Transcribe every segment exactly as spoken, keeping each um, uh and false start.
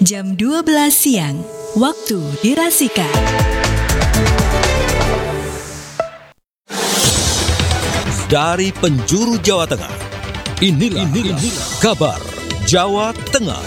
jam dua belas siang, waktu dirasikan. Dari penjuru Jawa Tengah, inilah, inilah, inilah kabar Jawa Tengah.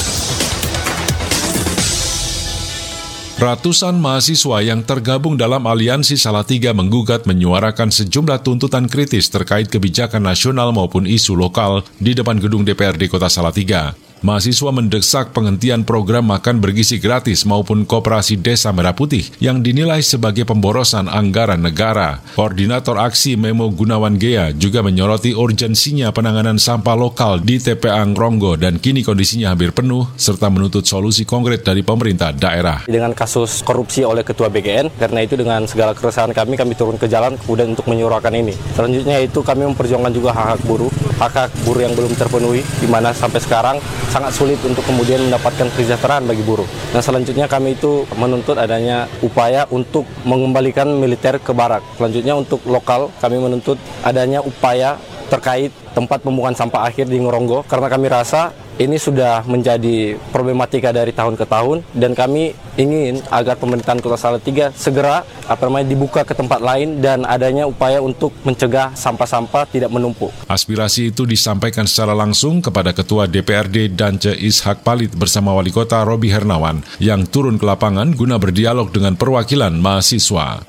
Ratusan mahasiswa yang tergabung dalam aliansi Salatiga menggugat menyuarakan sejumlah tuntutan kritis terkait kebijakan nasional maupun isu lokal di depan gedung D P R D Kota Salatiga. Mahasiswa mendesak penghentian program makan bergizi gratis maupun koperasi Desa Merah Putih yang dinilai sebagai pemborosan anggaran negara. Koordinator aksi Memo Gunawan Gea juga menyoroti urgensinya penanganan sampah lokal di T P A Ngronggo dan kini kondisinya hampir penuh, serta menuntut solusi konkret dari pemerintah daerah. Dengan kasus korupsi oleh Ketua B G N, karena itu dengan segala keresahan kami, kami turun ke jalan kemudian untuk menyuarakan ini. Selanjutnya itu kami memperjuangkan juga hak-hak buruh, hak-hak buruh yang belum terpenuhi, di mana sampai sekarang sangat sulit untuk kemudian mendapatkan kesejahteraan bagi buruh. Dan selanjutnya kami itu menuntut adanya upaya untuk mengembalikan militer ke barak. Selanjutnya untuk lokal kami menuntut adanya upaya terkait tempat pembuangan sampah akhir di Ngronggo, karena kami rasa ini sudah menjadi problematika dari tahun ke tahun dan kami ingin agar pemerintahan Kota Salatiga segera apa namanya dibuka ke tempat lain dan adanya upaya untuk mencegah sampah-sampah tidak menumpuk. Aspirasi itu disampaikan secara langsung kepada Ketua D P R D Dance Ishak Palit bersama Wali Kota Robi Hernawan yang turun ke lapangan guna berdialog dengan perwakilan mahasiswa.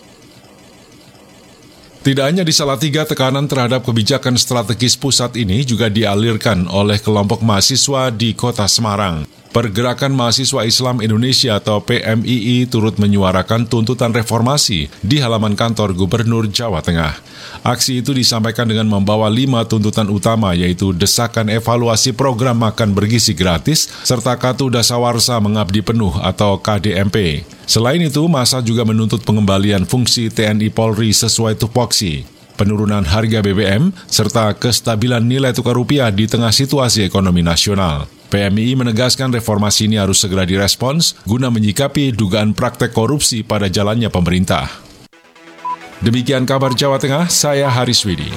Tidak hanya di Salatiga, tekanan terhadap kebijakan strategis pusat ini juga dialirkan oleh kelompok mahasiswa di Kota Semarang. Pergerakan Mahasiswa Islam Indonesia atau P M I I turut menyuarakan tuntutan reformasi di halaman kantor Gubernur Jawa Tengah. Aksi itu disampaikan dengan membawa lima tuntutan utama, yaitu desakan evaluasi program makan bergizi gratis, serta kartu dasawarsa mengabdi penuh atau K D M P. Selain itu, massa juga menuntut pengembalian fungsi T N I Polri sesuai tupoksi, penurunan harga B B M, serta kestabilan nilai tukar rupiah di tengah situasi ekonomi nasional. P M I I menegaskan reformasi ini harus segera direspons guna menyikapi dugaan praktek korupsi pada jalannya pemerintah. Demikian kabar Jawa Tengah, saya Haris Widi.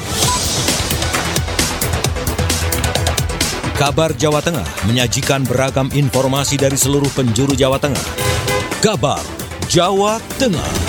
Kabar Jawa Tengah menyajikan beragam informasi dari seluruh penjuru Jawa Tengah. Kabar Jawa Tengah.